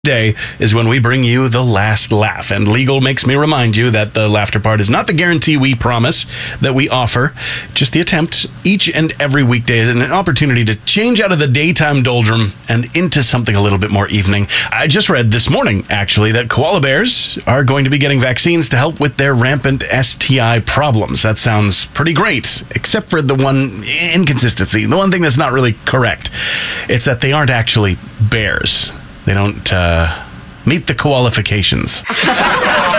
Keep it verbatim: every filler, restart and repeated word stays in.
Day is when we bring you the last laugh, and legal makes me remind you that the laughter part is not the guarantee we promise that we offer, just the attempt each and every weekday and an opportunity to change out of the daytime doldrum and into something a little bit more evening. I just read this morning, actually, that koala bears are going to be getting vaccines to help with their rampant S T I problems. That sounds pretty great, except for the one inconsistency, the one thing that's not really correct. It's that they aren't actually bears. They don't uh, meet the qualifications.